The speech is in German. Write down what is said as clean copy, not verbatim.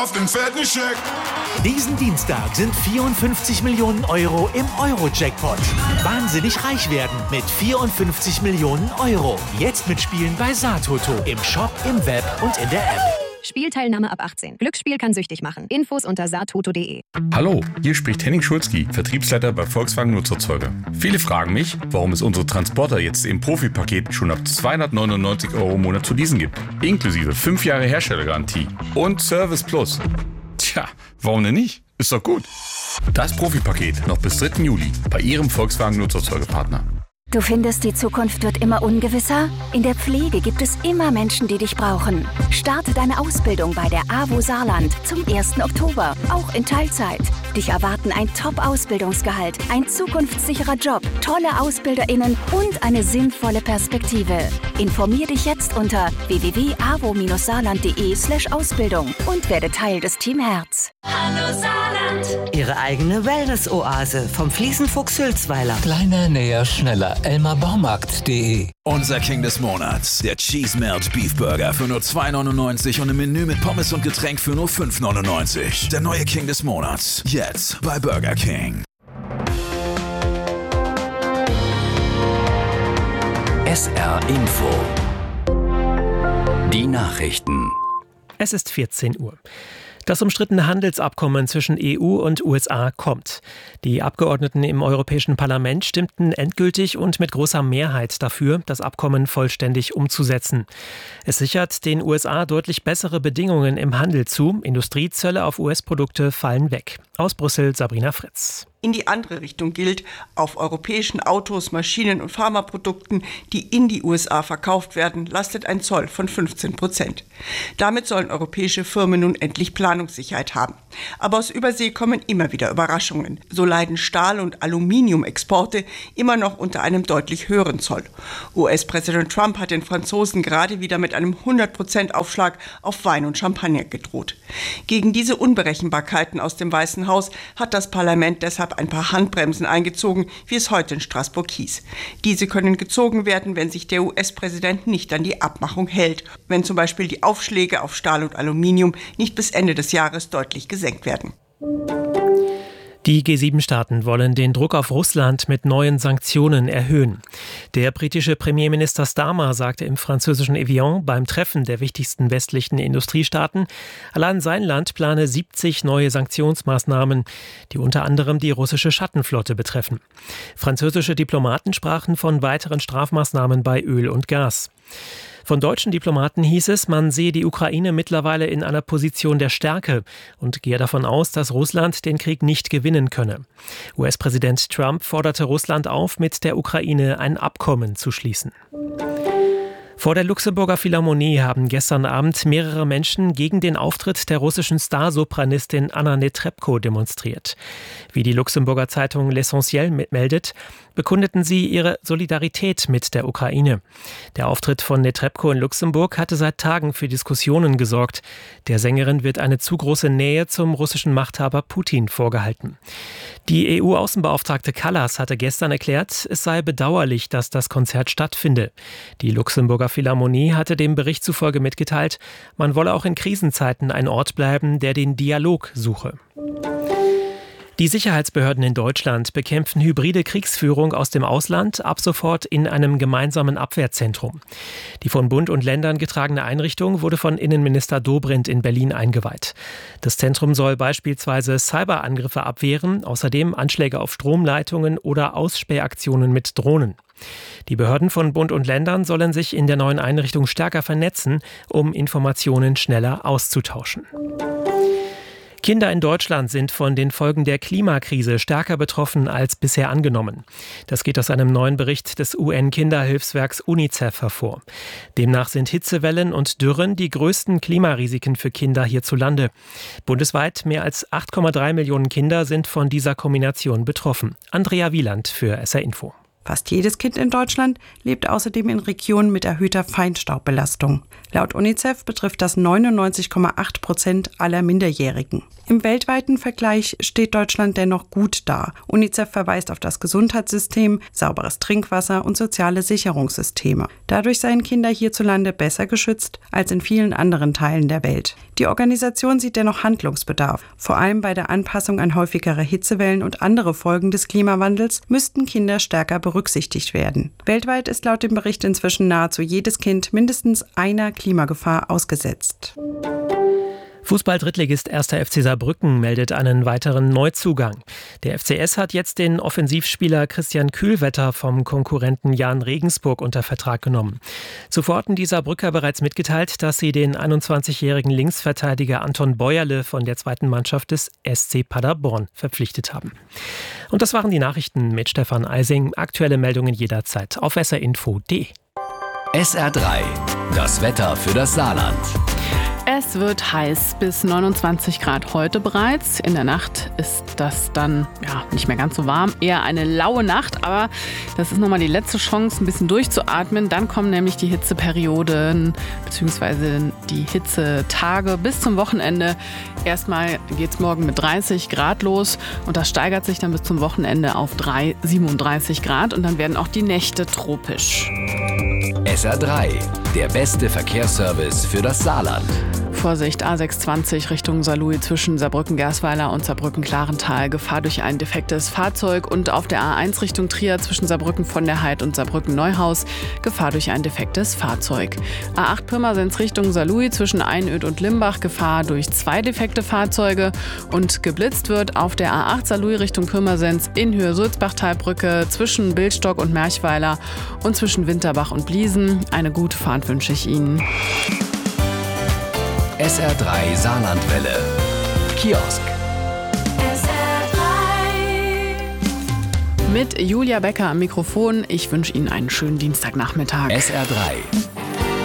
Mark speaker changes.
Speaker 1: Auf den fetten Scheck.
Speaker 2: Diesen Dienstag sind 54 Millionen Euro im Euro-Jackpot. Wahnsinnig reich werden mit 54 Millionen Euro. Jetzt mitspielen bei Satoto. Im Shop, im Web und in der App.
Speaker 3: Spielteilnahme ab 18. Glücksspiel kann süchtig machen. Infos unter satoto.de.
Speaker 4: Hallo, hier spricht Henning Schulzki, Vertriebsleiter bei Volkswagen Nutzerzeuger. Viele fragen mich, warum es unsere Transporter jetzt im Profi-Paket schon ab 299 € im Monat zu leasen gibt. Inklusive 5 Jahre Herstellergarantie und Service Plus. Tja, warum denn nicht? Ist doch gut. Das Profi-Paket noch bis 3. Juli bei Ihrem Volkswagen Nutzerzeugerpartner.
Speaker 5: Du findest, die Zukunft wird immer ungewisser? In der Pflege gibt es immer Menschen, die dich brauchen. Starte deine Ausbildung bei der AWO Saarland zum 1. Oktober, auch in Teilzeit. Dich erwarten ein Top-Ausbildungsgehalt, ein zukunftssicherer Job, tolle AusbilderInnen und eine sinnvolle Perspektive. Informier dich jetzt unter www.avo-saarland.de/Ausbildung und werde Teil des Team Herz.
Speaker 6: Hallo Saarland!
Speaker 7: Ihre eigene Wellness-Oase vom Fliesenfuchs Hülsweiler.
Speaker 8: Kleiner, näher, schneller. elmarbaumarkt.de.
Speaker 9: Unser King des Monats, der Cheese Melt Beef Burger für nur 2,99 € und im Menü mit Pommes und Getränk für nur 5,99 €. Der neue King des Monats, jetzt bei Burger King.
Speaker 10: SR Info. Die Nachrichten.
Speaker 11: Es ist 14 Uhr. Das umstrittene Handelsabkommen zwischen EU und USA kommt. Die Abgeordneten im Europäischen Parlament stimmten endgültig und mit großer Mehrheit dafür, das Abkommen vollständig umzusetzen. Es sichert den USA deutlich bessere Bedingungen im Handel zu. Industriezölle auf US-Produkte fallen weg. Aus Brüssel Sabrina Fritz.
Speaker 12: In die andere Richtung gilt, auf europäischen Autos, Maschinen und Pharmaprodukten, die in die USA verkauft werden, lastet ein Zoll von 15%. Damit sollen europäische Firmen nun endlich Planungssicherheit haben. Aber aus Übersee kommen immer wieder Überraschungen. So leiden Stahl- und Aluminiumexporte immer noch unter einem deutlich höheren Zoll. US-Präsident Trump hat den Franzosen gerade wieder mit einem 100% Aufschlag auf Wein und Champagner gedroht. Gegen diese Unberechenbarkeiten aus dem Weißen Haus hat das Parlament deshalb ein paar Handbremsen eingezogen, wie es heute in Straßburg hieß. Diese können gezogen werden, wenn sich der US-Präsident nicht an die Abmachung hält, wenn zum Beispiel die Aufschläge auf Stahl und Aluminium nicht bis Ende des Jahres deutlich gesenkt werden.
Speaker 11: Die G7-Staaten wollen den Druck auf Russland mit neuen Sanktionen erhöhen. Der britische Premierminister Starmer sagte im französischen Evian beim Treffen der wichtigsten westlichen Industriestaaten, allein sein Land plane 70 neue Sanktionsmaßnahmen, die unter anderem die russische Schattenflotte betreffen. Französische Diplomaten sprachen von weiteren Strafmaßnahmen bei Öl und Gas. Von deutschen Diplomaten hieß es, man sehe die Ukraine mittlerweile in einer Position der Stärke und gehe davon aus, dass Russland den Krieg nicht gewinnen könne. US-Präsident Trump forderte Russland auf, mit der Ukraine ein Abkommen zu schließen. Vor der Luxemburger Philharmonie haben gestern Abend mehrere Menschen gegen den Auftritt der russischen Starsopranistin Anna Netrebko demonstriert. Wie die Luxemburger Zeitung L'Essentiel meldet, bekundeten sie ihre Solidarität mit der Ukraine. Der Auftritt von Netrebko in Luxemburg hatte seit Tagen für Diskussionen gesorgt. Der Sängerin wird eine zu große Nähe zum russischen Machthaber Putin vorgehalten. Die EU-Außenbeauftragte Kallas hatte gestern erklärt, es sei bedauerlich, dass das Konzert stattfinde. Die Luxemburger Philharmonie hatte dem Bericht zufolge mitgeteilt, man wolle auch in Krisenzeiten ein Ort bleiben, der den Dialog suche. Die Sicherheitsbehörden in Deutschland bekämpfen hybride Kriegsführung aus dem Ausland ab sofort in einem gemeinsamen Abwehrzentrum. Die von Bund und Ländern getragene Einrichtung wurde von Innenminister Dobrindt in Berlin eingeweiht. Das Zentrum soll beispielsweise Cyberangriffe abwehren, außerdem Anschläge auf Stromleitungen oder Ausspähaktionen mit Drohnen. Die Behörden von Bund und Ländern sollen sich in der neuen Einrichtung stärker vernetzen, um Informationen schneller auszutauschen. Kinder in Deutschland sind von den Folgen der Klimakrise stärker betroffen als bisher angenommen. Das geht aus einem neuen Bericht des UN-Kinderhilfswerks UNICEF hervor. Demnach sind Hitzewellen und Dürren die größten Klimarisiken für Kinder hierzulande. Bundesweit mehr als 8,3 Millionen Kinder sind von dieser Kombination betroffen. Andrea Wieland für SR Info.
Speaker 1: Fast jedes Kind in Deutschland lebt außerdem in Regionen mit erhöhter Feinstaubbelastung. Laut UNICEF betrifft das 99,8% aller Minderjährigen. Im weltweiten Vergleich steht Deutschland dennoch gut da. UNICEF verweist auf das Gesundheitssystem, sauberes Trinkwasser und soziale Sicherungssysteme. Dadurch seien Kinder hierzulande besser geschützt als in vielen anderen Teilen der Welt. Die Organisation sieht dennoch Handlungsbedarf. Vor allem bei der Anpassung an häufigere Hitzewellen und andere Folgen des Klimawandels müssten Kinder stärker berücksichtigt werden. Weltweit ist laut dem Bericht inzwischen nahezu jedes Kind mindestens einer Klimagefahr ausgesetzt.
Speaker 11: Fußball-Drittligist 1. FC Saarbrücken meldet einen weiteren Neuzugang. Der FCS hat jetzt den Offensivspieler Christian Kühlwetter vom Konkurrenten Jahn Regensburg unter Vertrag genommen. Zuvor hatten die Saarbrücker bereits mitgeteilt, dass sie den 21-jährigen Linksverteidiger Anton Bäuerle von der zweiten Mannschaft des SC Paderborn verpflichtet haben. Und das waren die Nachrichten mit Stefan Eising. Aktuelle Meldungen jederzeit auf srinfo.de.
Speaker 10: SR3, das Wetter für das Saarland.
Speaker 6: Es wird heiß, bis 29 Grad heute bereits. In der Nacht ist das dann nicht mehr ganz so warm, eher eine laue Nacht. Aber das ist nochmal die letzte Chance, ein bisschen durchzuatmen. Dann kommen nämlich die Hitzeperioden bzw. die Hitzetage bis zum Wochenende. Erstmal geht es morgen mit 30 Grad los und das steigert sich dann bis zum Wochenende auf 37 Grad. Und dann werden auch die Nächte tropisch.
Speaker 10: SR3, der beste Verkehrsservice für das Saarland.
Speaker 6: Vorsicht, A620 Richtung Saarlouis zwischen Saarbrücken-Gersweiler und Saarbrücken-Klarental. Gefahr durch ein defektes Fahrzeug. Und auf der A1 Richtung Trier zwischen Saarbrücken von der Heid und Saarbrücken-Neuhaus. Gefahr durch ein defektes Fahrzeug. A8 Pirmasens Richtung Saarlouis zwischen Einöd und Limbach. Gefahr durch 2 defekte Fahrzeuge. Und geblitzt wird auf der A8 Saarlouis Richtung Pirmasens in Höhe Sulzbachtalbrücke zwischen Bildstock und Merchweiler und zwischen Winterbach und Bliesen. Eine gute Fahrt wünsche ich Ihnen.
Speaker 10: SR3 Saarlandwelle. Kiosk.
Speaker 6: Mit Julia Becker am Mikrofon. Ich wünsche Ihnen einen schönen Dienstagnachmittag.
Speaker 10: SR3.